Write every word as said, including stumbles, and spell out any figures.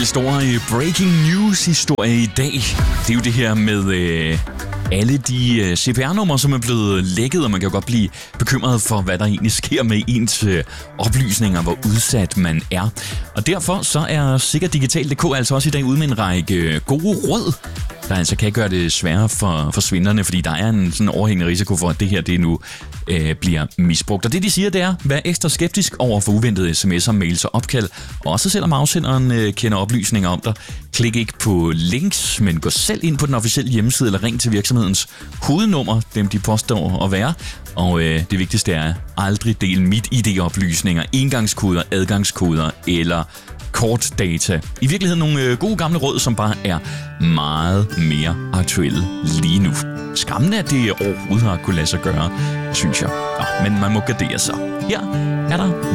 helt store øh, breaking news historie i dag. Det er jo det her med øh, alle de øh, C P R-numre, som er blevet lækket, og man kan jo godt blive bekymret for, hvad der egentlig sker med ens øh, oplysninger, hvor udsat man er. Og derfor så er Sikker Digital punktum d k altså også i dag ude med en række øh, gode råd, der altså kan gøre det sværere for, for svindlerne, fordi der er en sådan overhængende risiko for, at det her det nu øh, bliver misbrugt. Og det de siger, det er, vær ekstra skeptisk over for uventede sms'er, mails og opkald. Også selvom afsenderen øh, kender oplysninger om dig. Klik ikke på links, men gå selv ind på den officielle hjemmeside eller ring til virksomhedens hovednummer, dem de påstår at være. Og øh, det vigtigste er, aldrig del mit I D-oplysninger, engangskoder, adgangskoder eller kortdata. I virkeligheden nogle øh, gode gamle råd, som bare er meget mere aktuelle lige nu. Skræmmende, at det overhovedet har kunne lade sig gøre, synes jeg. Nå, men man må gardere sig. Her er der